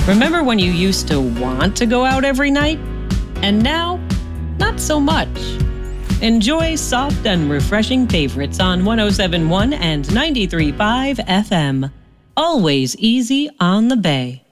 Remember when you used to want to go out every night? And now, not so much. Enjoy soft and refreshing favorites on 107.1 and 93.5 FM. Always easy on the Bay.